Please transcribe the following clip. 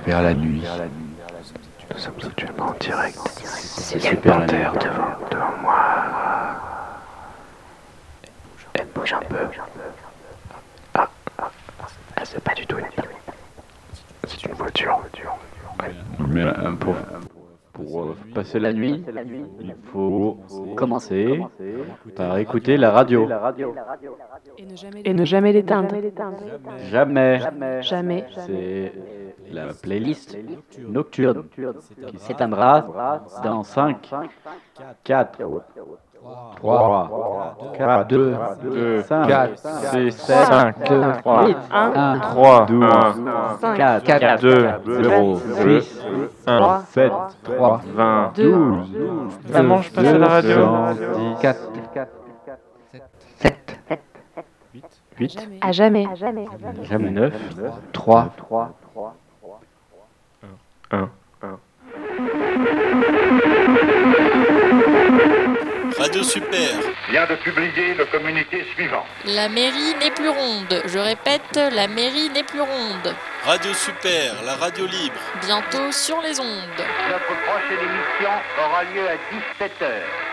Super la nuit. Nous sommes actuellement en direct. C'est super la nuit. Devant moi. Elle bouge un peu. Ah, c'est pas du tout une nuit. C'est une voiture. Mais pour passer la nuit, il faut commencer par écouter la radio. Et ne jamais l'éteindre. Jamais. Jamais. C'est la playlist nocturne qui s'éteindra dans 5, 4, 3, 4, 2, 5, 6, 7, 8, 1, 3, 12, 4, 2, 0, 6, 1, 7, 3, 20. 12, Maman, je passe à la radio. 4, 7, 8, À jamais. jamais 9, 3, 1. Radio Super. Vient de publier le communiqué suivant. La mairie n'est plus ronde. Je répète, la mairie n'est plus ronde. Radio Super, la radio libre. Bientôt sur les ondes. Notre prochaine émission aura lieu à 17h.